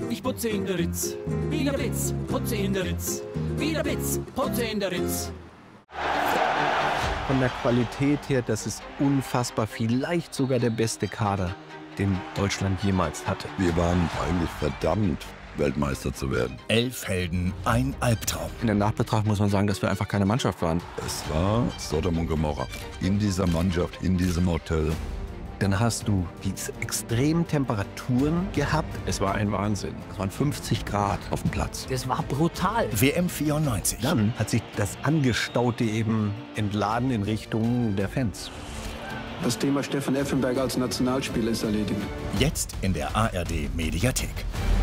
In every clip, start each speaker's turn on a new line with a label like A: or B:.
A: Ich putze in der Ritz. Wie der Blitz, putze in der Ritz. Wie der Blitz, putze in der Ritz.
B: Von der Qualität her, das ist unfassbar, vielleicht sogar der beste Kader, den Deutschland jemals hatte.
C: Wir waren eigentlich verdammt, Weltmeister zu werden.
D: 11 Helden, ein Albtraum.
B: In der Nachbetracht muss man sagen, dass wir einfach keine Mannschaft waren.
C: Es war Sodom und Gomorra. In dieser Mannschaft, in diesem Hotel.
B: Dann hast du diese extremen Temperaturen gehabt. Es war ein Wahnsinn. Es waren 50 Grad auf dem Platz.
A: Das war brutal.
D: WM 94.
B: Dann hat sich das Angestaute eben entladen in Richtung der Fans.
E: Das Thema Stefan Effenberg als Nationalspieler ist erledigt.
D: Jetzt in der ARD Mediathek.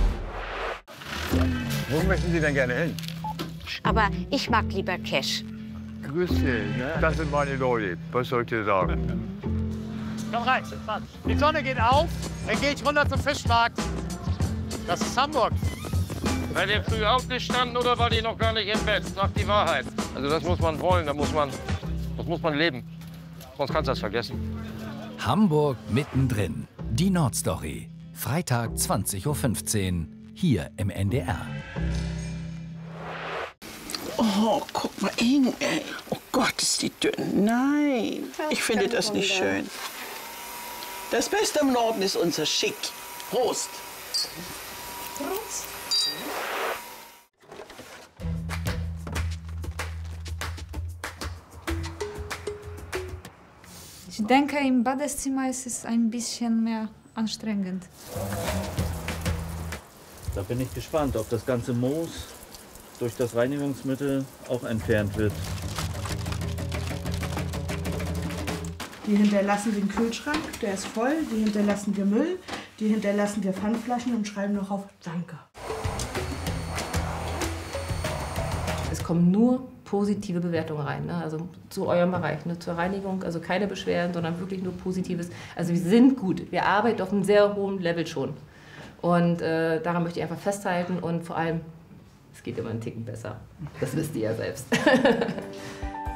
F: Wo möchten Sie denn gerne hin?
G: Aber ich mag lieber Cash.
F: Grüß Sie, ne? Das sind meine Leute. Was soll ich dir sagen?
H: Komm rein, die Sonne geht auf, dann gehe ich runter zum Fischmarkt. Das ist Hamburg.
I: Seid ihr früh aufgestanden oder war ihr noch gar nicht im Bett? Sagt die Wahrheit. Also das muss man wollen, das muss man leben. Sonst kannst du das vergessen.
D: Hamburg mittendrin. Die Nordstory. Freitag 20:15 Uhr. Hier im NDR.
J: Oh, guck mal hin, ey. Oh Gott, ist die dünn. Nein, ich finde das nicht schön. Das Beste im Norden ist unser Schick. Prost. Prost.
K: Ich denke, im Badezimmer ist es ein bisschen mehr anstrengend.
L: Da bin ich gespannt, ob das ganze Moos durch das Reinigungsmittel auch entfernt wird.
M: Die hinterlassen den Kühlschrank, der ist voll. Die hinterlassen wir Müll, die hinterlassen wir Pfandflaschen und schreiben noch auf Danke.
N: Es kommen nur positive Bewertungen rein, ne? Also zu eurem Bereich, ne? Zur Reinigung, also keine Beschwerden, sondern wirklich nur Positives. Also wir sind gut, wir arbeiten auf einem sehr hohen Level schon. Und daran möchte ich einfach festhalten und vor allem, es geht immer einen Ticken besser. Das wisst ihr ja selbst.